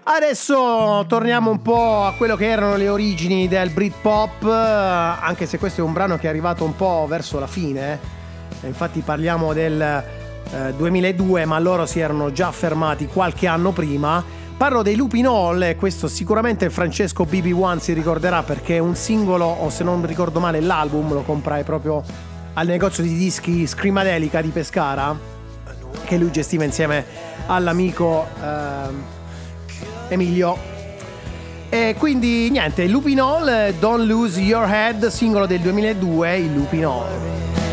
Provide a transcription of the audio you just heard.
Adesso torniamo un po' a quello che erano le origini del Britpop, anche se questo è un brano che è arrivato un po' verso la fine. Infatti parliamo del 2002, ma loro si erano già fermati qualche anno prima. Parlo dei Lupin Hall, e questo sicuramente Francesco BB1 si ricorderà, perché un singolo, o se non ricordo male l'album, lo comprai proprio al negozio di dischi Scrimadelica di Pescara, che lui gestiva insieme all'amico Emilio. E quindi niente, Lupin Hall, Don't Lose Your Head, singolo del 2002, il Lupin Hall.